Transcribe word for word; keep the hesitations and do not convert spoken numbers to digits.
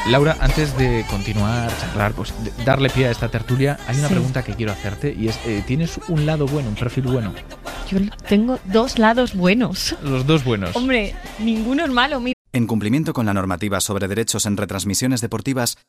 Laura, antes de continuar, charlar, pues de- darle pie a esta tertulia, hay una Sí. pregunta que quiero hacerte y es, eh, ¿tienes un lado bueno, un perfil bueno? Yo tengo dos lados buenos. Los dos buenos. Hombre, ninguno es malo. Mira. En cumplimiento con la normativa sobre derechos en retransmisiones deportivas,